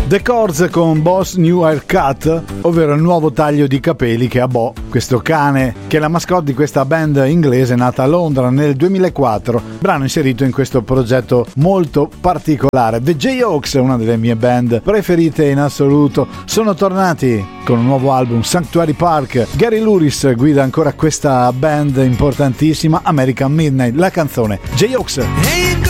The Chords con Boss New Haircut, ovvero il nuovo taglio di capelli che ha Bo, questo cane che è la mascotte di questa band inglese nata a Londra nel 2004, brano inserito in questo progetto molto particolare. The Jayhawks, una delle mie band preferite in assoluto, sono tornati con un nuovo album, Sanctuary Park. Gary Louris guida ancora questa band importantissima, American Midnight, la canzone Jayhawks.